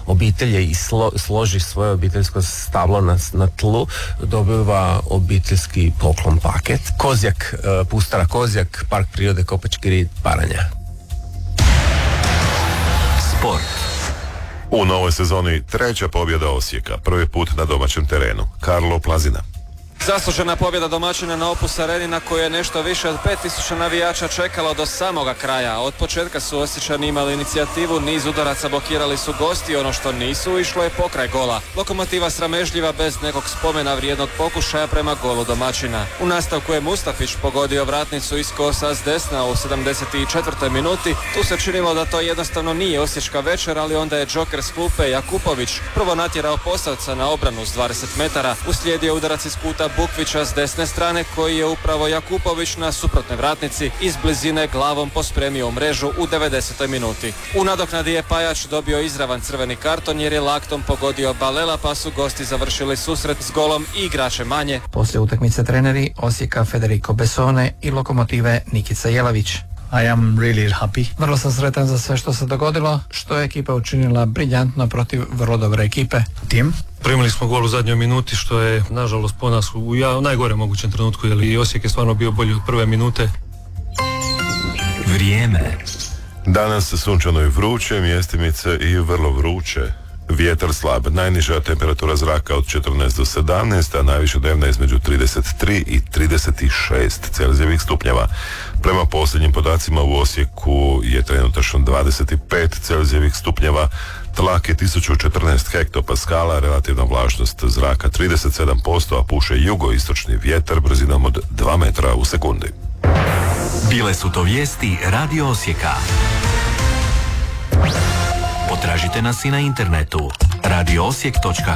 obitelji i složi svoje obiteljsko stablo na tlu, dobiva obiteljski poklon paket. Kozjak, Pustara Kozjak, Park prirode Kopački rit, Baranja. Sport. U novoj sezoni 3. pobjeda Osijeka, prvi put na domaćem terenu. Karlo Plazina. Zaslužena pobjeda domaćina na Opus Areni na koju je nešto više od 5000 navijača čekalo do samoga kraja. Od početka su Osječani imali inicijativu, niz udaraca blokirali su gosti, ono što nisu išlo je pokraj gola. Lokomotiva sramežljiva bez nekog spomena vrijednog pokušaja prema golu domaćina. U nastavku je Mustafić pogodio vratnicu iz kosa s desna u 74. minuti. Tu se činilo da to jednostavno nije osječka večer, ali onda je džoker s klupe Jakupović prvo natjerao Posavca na obranu s 20 metara, uslijedio udarac iz kuta Bukvića s desne strane koji je upravo Jakupović na suprotnoj vratnici iz blizine glavom pospremio u mrežu u 90. minuti. U nadoknadi je Pajač dobio izravan crveni karton jer je laktom pogodio Balela, pa su gosti završili susret s golom i igrače manje. Poslije utakmice treneri Osijeka Federico Besone i Lokomotive Nikica Jelavić. I am really happy. Vrlo sam sretan za sve što se dogodilo, što je ekipa učinila briljantno protiv vrlo dobre ekipe. Tim? Primili smo gol u zadnjoj minuti, što je nažalost po nas u najgore mogućem trenutku, jer i Osijek je stvarno bio bolji od prve minute. Vrijeme. Danas sunčano i vruće, mjestimice i vrlo vruće. Vjetar slab, najniža temperatura zraka od 14 do 17, a najviše dnevna između 33 i 36 Celzijevih stupnjeva. Prema posljednjim podacima u Osijeku je trenutačno 25 Celzijevih stupnjeva, tlak je 1014 hektopaskala, relativna vlažnost zraka 37%, a puše jugoistočni vjetar brzinom od 2 metra u sekundi. Bile su to vijesti Radio Osijeka. Potražite nas i na internetu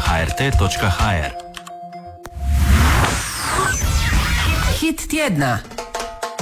radioosijek.hrt.hr. Hit tjedna.